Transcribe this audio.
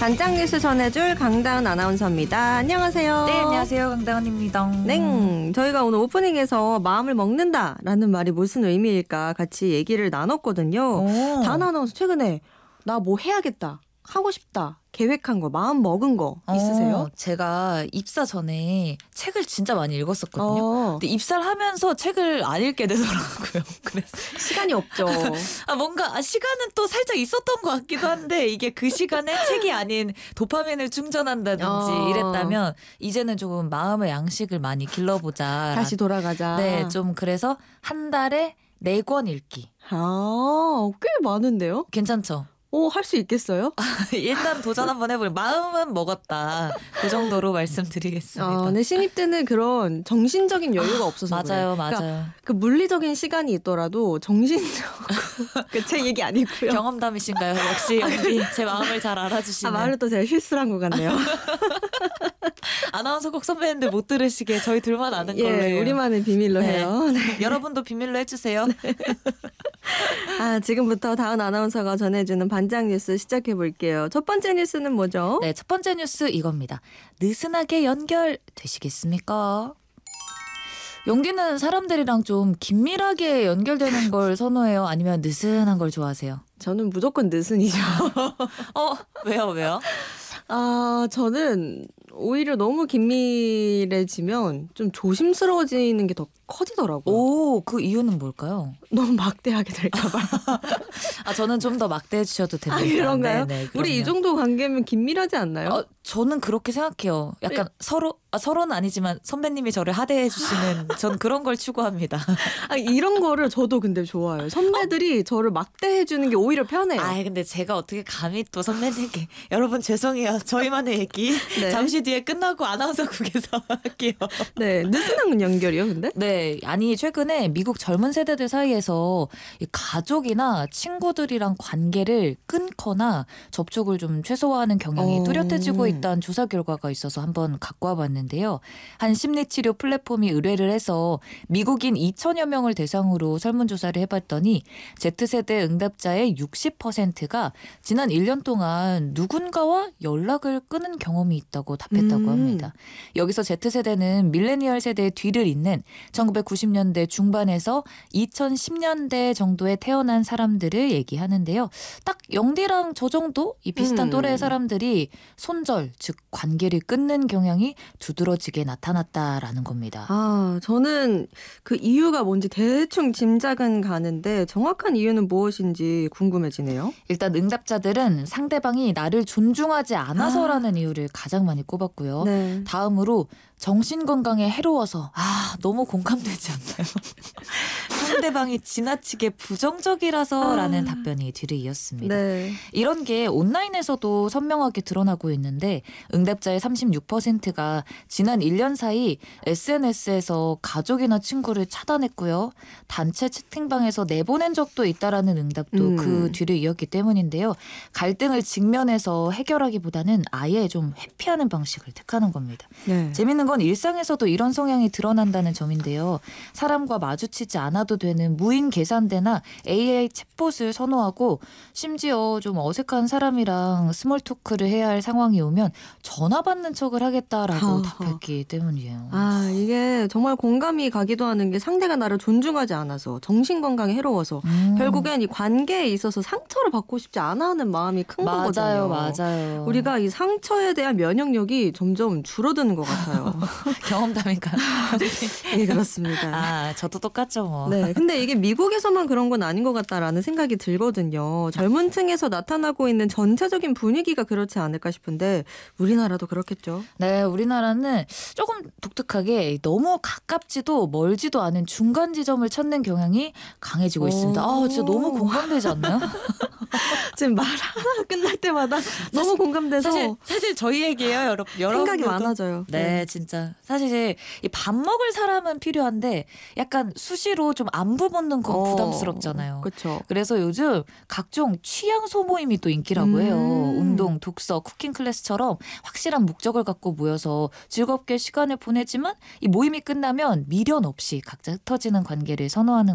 반짝 뉴스 전해줄 강다은 아나운서입니다. 안녕하세요. 네, 안녕하세요. 강다은입니다. 네, 저희가 오늘 오프닝에서 마음을 먹는다라는 말이 무슨 의미일까 같이 얘기를 나눴거든요. 다은 아나운서 최근에 나 뭐 해야겠다, 하고 싶다, 계획한 거, 마음 먹은 거 있으세요? 제가 입사 전에 책을 진짜 많이 읽었었거든요. 근데 입사를 하면서 책을 안 읽게 되더라고요. 그래서 시간이 없죠. 뭔가 시간은 또 살짝 있었던 것 같기도 한데 이게 그 시간에 책이 아닌 도파민을 충전한다든지 이랬다면 이제는 조금 마음의 양식을 많이 길러보자. 다시 돌아가자. 네, 좀 그래서 한 달에 4권 읽기. 꽤 많은데요? 괜찮죠? 할 수 있겠어요? 일단 도전 한번 해보려. 마음은 먹었다. 그 정도로 말씀드리겠습니다. 네, 신입 때는 그런 정신적인 여유가 없어서 맞아요, 그래요. 맞아요. 그러니까 그 물리적인 시간이 있더라도 정신적으로 그 제 얘기 아니고요. 경험담이신가요? 역시 연기 제 마음을 잘 알아주시는. 말을 또 제가 실수를 한 것 같네요. 아나운서국 선배님들 못 들으시게 저희 둘만 아는 걸로 해요. 우리만의 비밀로 해요. 네. 여러분도 비밀로 해주세요. 지금부터 다은 아나운서가 전해주는 반짝 뉴스 시작해 볼게요. 첫 번째 뉴스는 뭐죠? 네, 첫 번째 뉴스 이겁니다. 느슨하게 연결되시겠습니까? 연기는 사람들이랑 좀 긴밀하게 연결되는 걸 선호해요? 아니면 느슨한 걸 좋아하세요? 저는 무조건 느슨이죠. 왜요? 저는 오히려 너무 긴밀해지면 좀 조심스러워지는 게 더 커지더라고요. 그 이유는 뭘까요? 너무 막대하게 될까 봐요. 저는 좀 더 막대해 주셔도 됩니다. 그런가요? 네네, 우리 이 정도 관계면 긴밀하지 않나요? 저는 그렇게 생각해요. 약간 서로는 아니지만 선배님이 저를 하대해 주시는 전 그런 걸 추구합니다. 이런 거를 저도 근데 좋아해요. 선배들이 저를 막대해 주는 게 오히려 편해요. 근데 제가 어떻게 감히 또 선배님께 여러분 죄송해요. 저희만의 얘기 잠시 뒤에 끝나고 아나운서국에서 할게요. 네, 느슨한 연결이요, 근데? 네, 최근에 미국 젊은 세대들 사이에서 이 가족이나 친구들이랑 관계를 끊거나 접촉을 좀 최소화하는 경향이 뚜렷해지고 있다는 조사 결과가 있어서 한번 갖고 와봤는데요. 한 심리치료 플랫폼이 의뢰를 해서 미국인 2천여 명을 대상으로 설문조사를 해봤더니 Z세대 응답자의 60%가 지난 1년 동안 누군가와 연락을 끊은 경험이 있다고 답했다고 합니다. 여기서 Z세대는 밀레니얼 세대의 뒤를 잇는 1990년대 중반에서 2010년대 정도에 태어난 사람들을 얘기하는데요. 딱 영디랑 저 정도 이 비슷한 또래의 사람들이 손절, 즉 관계를 끊는 경향이 두드러지게 나타났다라는 겁니다. 저는 그 이유가 뭔지 대충 짐작은 가는데 정확한 이유는 무엇인지 궁금해지네요. 일단 응답자들은 상대방이 나를 존중하지 않아서라는 이유를 가장 많이 꼽았고요. 네. 다음으로 정신건강에 해로워서 너무 공감되지 않나요? 상대방이 지나치게 부정적이라서라는 답변이 뒤를 이었습니다. 네. 이런 게 온라인에서도 선명하게 드러나고 있는데 응답자의 36%가 지난 1년 사이 SNS에서 가족이나 친구를 차단했고요. 단체 채팅방에서 내보낸 적도 있다라는 응답도 그 뒤를 이었기 때문인데요. 갈등을 직면해서 해결하기보다는 아예 좀 회피하는 방식을 택하는 겁니다. 네. 재밌는 건 일상에서도 이런 성향이 드러난다는 점인데요. 사람과 마주치지 않아도 되는 무인 계산대나 AI 챗봇을 선호하고 심지어 좀 어색한 사람이랑 스몰 토크를 해야 할 상황이 오면 전화 받는 척을 하겠다라고 답했기 때문이에요. 이게 정말 공감이 가기도 하는 게 상대가 나를 존중하지 않아서 정신건강에 해로워서 결국엔 이 관계에 있어서 상처를 받고 싶지 않아 하는 마음이 큰 거거든요. 맞아요. 우리가 이 상처에 대한 면역력이 점점 줄어드는 것 같아요. 경험담인가요? 네, 그렇습니다. 저도 똑같죠 뭐. 네, 근데 이게 미국에서만 그런 건 아닌 것 같다라는 생각이 들거든요. 젊은 층에서 나타나고 있는 전체적인 분위기가 그렇지 않을까 싶은데 우리나라도 그렇겠죠? 네, 우리나라는 조금 독특하게 너무 가깝지도 멀지도 않은 중간 지점을 찾는 경향이 강해지고 있습니다. 진짜 너무 공감되지 않나요? 지금 말 하나 끝날 때마다 너무 공감돼서 사실 저희 얘기예요, 여러분. 생각이 많아져요. 네, 진짜 사실 이 밥 먹을 사람은 필요한데 약간 수시로 좀 안부 묻는 건 부담스럽잖아요. 그렇죠. 그래서 요즘 각종 취향 소모임이 또 인기라고 해요. 운동, 독서, 쿠킹 클래스처럼 확실한 목적을 갖고 모여서 즐겁게 시간을 보내지만 이 모임이 끝나면 미련 없이 각자 흩어지는 관계를 선호하는